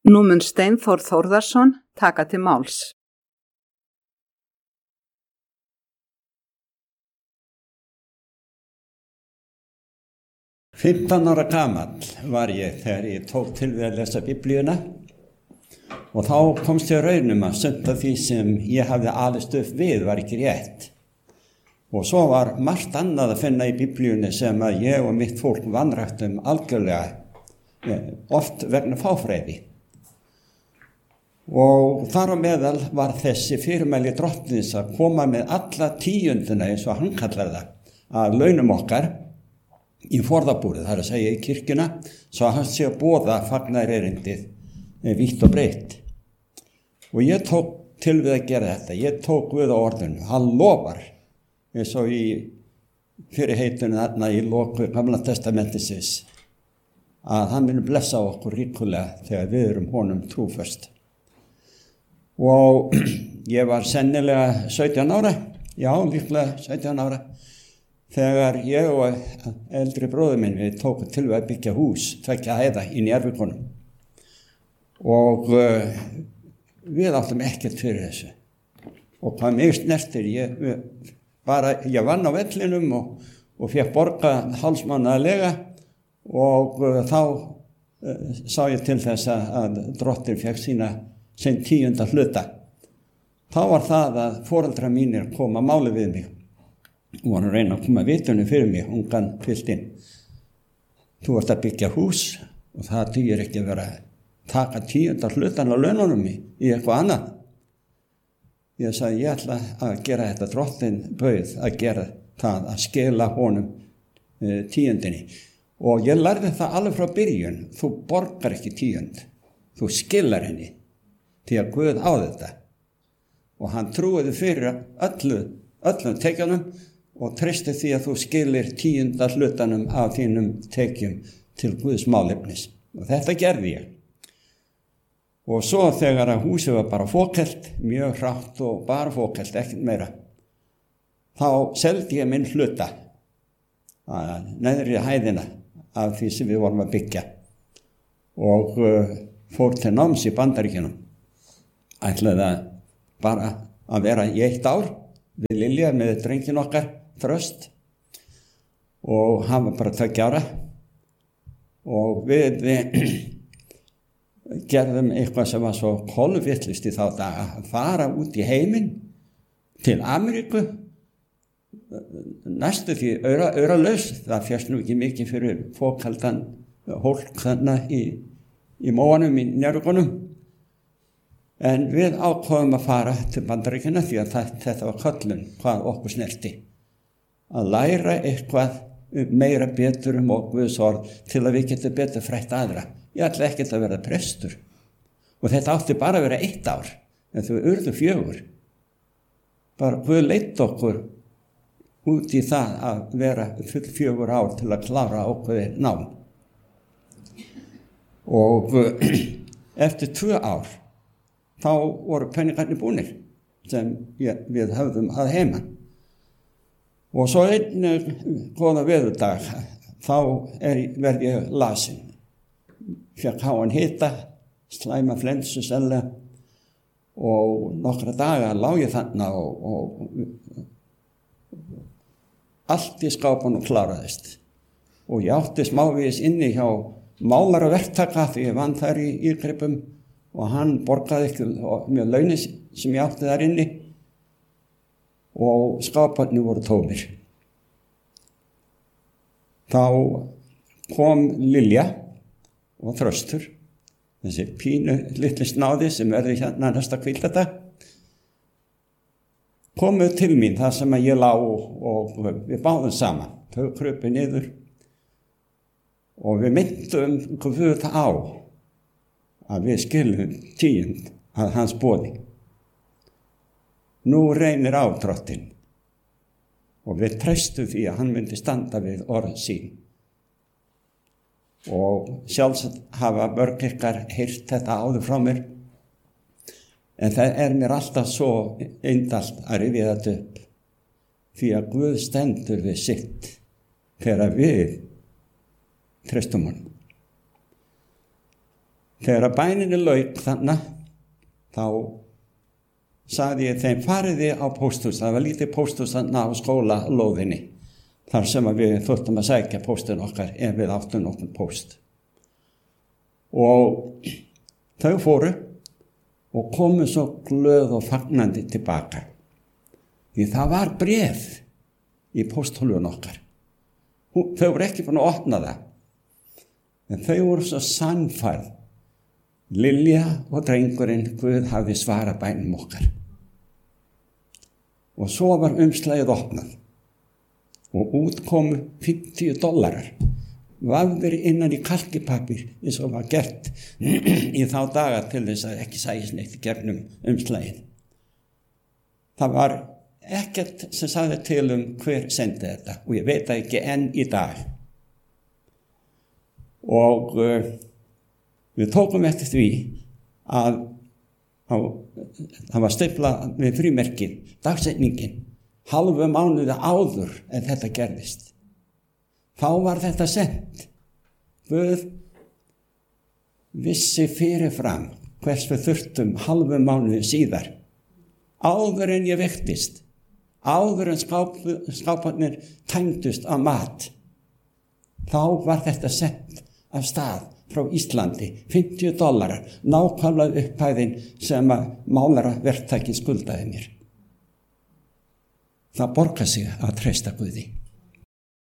Nú mun Steinþór Þórðarson taka til máls. Ára gamall var ég þegar ég tók til við að lesa Biblíuna og þá komst ég að raunum að sumt af því sem ég hafði alist upp við var ekki rétt. Og svo var margt annað að finna í Biblíunni sem að ég og mitt fólk vanræktum algjörlega, oft vegna fáfræði. Og þar á meðal var þessi fyrirmæli drottins að koma með alla tíundina, eins og hann kallar það, að launum okkar í forðabúrið, það er að segja í kirkjuna, svo að hann sé að boða fagnaðarerindið vítt og breytt. Og ég tók til við að gera þetta, ég tók við á orðinu, hann lofar, eins og í fyrirheitinu þarna í loku Gamla testamentisins, að hann muni blessa okkur ríkulega þegar við erum honum trúföst. Og ég var sennilega 17 ára, já, líklega 17 ára, þegar ég og eldri bróðir minn við tókum til við að byggja hús, 2 hæða í Njarðvíkunum. Og við áttum ekkert fyrir þessu. Og hvað mig snertir, ég vann á vellinum og fékk borga hálfsmánaðarlega og þá sá ég til þess að Drottinn fékk sinn 10. hluta. Þá var það að foreldrar mínir koma að máli við mig og voru að reyna að koma vitunum fyrir mig, ungan piltinn. Þú ert að byggja hús og það dugir ekki að vera að taka 10. hlutan á laununum í eitthvað annað. Ég sagði, ég ætla að gera þetta, Drottinn bauð að gera það, að skila honum 10. Og ég lærði það alveg frá byrjun, þú borgar ekki 10, þú skilar henni, því að Guð á þetta. Og hann trúiði fyrir öllum tekjunum og treysti því að þú skilir 10. hlutanum af þínum tekjum til Guðs málefnis. Og þetta gerði ég. Og svo þegar að húsið var bara fókelt, mjög hrátt og bara fókelt, ekkert meira, þá seldi ég minn hluta, neðri hæðina af því sem við vorum að byggja og fór til náms í Bandaríkjunum. Ætlaði bara að vera í 1 ár við Lilja með drengin okkar, Þröst, og hann var bara 2 ára og við gerðum eitthvað sem var svo kolvittlist í þá daga, að fara út í heiminn til Ameríku, næstu því auralaus, það fjast nú ekki mikið fyrir fókaldan hólk þarna í móanum í Njarðvíkunum. En við ákváðum að fara til Bandaríkjanna því að þetta var köllun hvað okkur snerti. Að læra eitthvað meira betur Guðs orð til að við getum betur frætt aðra. Ég ætla ekkert að vera prestur. Og þetta átti bara að vera 1 ár, en þau urðu 4. Bara Guð leitt okkur út í það að vera full 4 ár til að klára ákveðið nám. Og eftir 2 ár, þá voru peningarnir búnir sem við höfðum að heiman. Og svo einn góða veðurdag, þá verð ég lasin. Fékk háan hita, slæma flensu sennilega og nokkra daga lá ég þarna og allt í skápunum kláraðist. Og ég átti smávegis inni hjá málaraverktaka því ég vann þar í írgripum og hann borgaði ekki mjög launir sem ég átti þar inni og skáparnir voru tómir. Þá kom Lilja og Þröstur, þessi pínu litli snáði sem verði hérna næsta hvíldardag, komu til mín þar sem að ég lá og við báðum saman. Þau krupu niður og við myndum Guð á að við skilum 10 að hans boði. Nú reynir á Drottinn og við treystum því að hann myndi standa við orð sín. Og sjálfsagt hafa mörg ykkar heyrt þetta áður frá mér, en það mér alltaf svo indalt að rifja þetta upp, því að Guð stendur við sitt þegar við treystum honum. Þegar að bæninni lauk þannig, þá sagði ég þeim, fariði á pósthús. Það var lítið pósthús þannig á skólalóðinni, þar sem við þurftum að sækja póstin okkar ef við áttum nokkurn póst. Og þau fóru og komu svo glöð og fagnandi tilbaka. Því það var bréf í pósthólfun okkar. Þau voru ekki búin að opna það. En þau voru svo sannfærð. Lilja og drengurinn, Guð hafði svarað bænum okkar. Og svo var umslagið opnað. Og út komu $50. Vafðir innan í kalkipapír eins og var gert í þá daga til þess að ekki sæjist neitt í gegnum umslagið. Það var ekkert sem sagði til hver sendi þetta og ég veit það ekki enn í dag. Og við tókum eftir því að það var stiflað við frímerkið, dagsetningin, hálfu mánuði áður en þetta gerðist. Þá var þetta sent. Guð vissi fyrirfram hvers við þurftum hálfu mánuði síðar. Áður en ég veiktist, áður en skáparnir tæmdust af mat. Þá var þetta sent af stað frá Íslandi, $50, nákvæmlega upphæðin sem að málaraverktakinn skuldaði mér. Það borgar sig að treysta Guði.